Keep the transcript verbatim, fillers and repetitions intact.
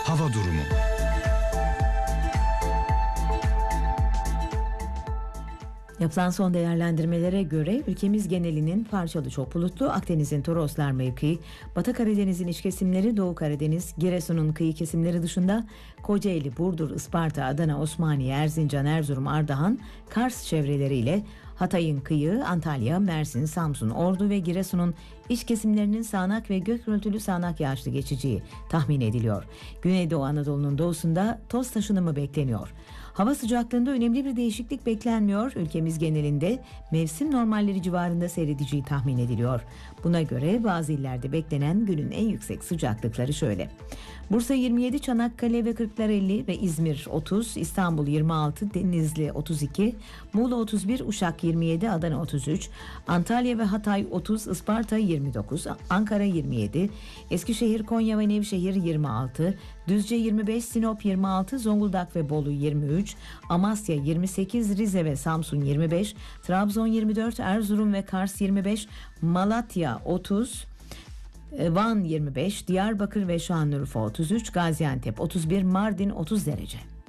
Hava durumu. Yapılan son değerlendirmelere göre ülkemiz genelinin parçalı çok bulutlu, Akdeniz'in Toroslar mevkii, Batı Karadeniz'in iç kesimleri, Doğu Karadeniz, Giresun'un kıyı kesimleri dışında Kocaeli, Burdur, Isparta, Adana, Osmaniye, Erzincan, Erzurum, Ardahan, Kars çevreleriyle Hatay'ın kıyı, Antalya, Mersin, Samsun, Ordu ve Giresun'un iç kesimlerinin sağanak ve gök gürültülü sağanak yağışlı geçeceği tahmin ediliyor. Güneydoğu Anadolu'nun doğusunda toz taşınımı bekleniyor. Hava sıcaklığında önemli bir değişiklik beklenmiyor. Ülkemiz genelinde mevsim normalleri civarında seyredeceği tahmin ediliyor. Buna göre bazı illerde beklenen günün en yüksek sıcaklıkları şöyle: Bursa yirmi yedi, Çanakkale ve Kırklareli ve İzmir otuz, İstanbul yirmi altı, Denizli otuz iki, Muğla otuz bir, Uşak yirmi yedi, Adana otuz üç, Antalya ve Hatay otuz, Isparta yirmi dokuz, Ankara yirmi yedi, Eskişehir, Konya ve Nevşehir yirmi altı, Düzce yirmi beş, Sinop yirmi altı, Zonguldak ve Bolu yirmi üç, Amasya yirmi sekiz, Rize ve Samsun yirmi beş, Trabzon yirmi dört, Erzurum ve Kars yirmi beş, Malatya otuz, Van yirmi beş, Diyarbakır ve Şanlıurfa otuz üç, Gaziantep otuz bir, Mardin otuz derece.